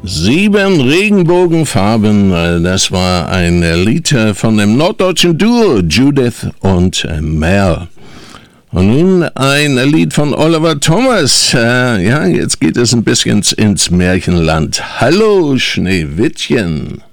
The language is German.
7 Regenbogenfarben, das war ein Lied von dem norddeutschen Duo Judith und Mel. Und nun ein Lied von Oliver Thomas. Ja, jetzt geht es ein bisschen ins Märchenland. Hallo Schneewittchen.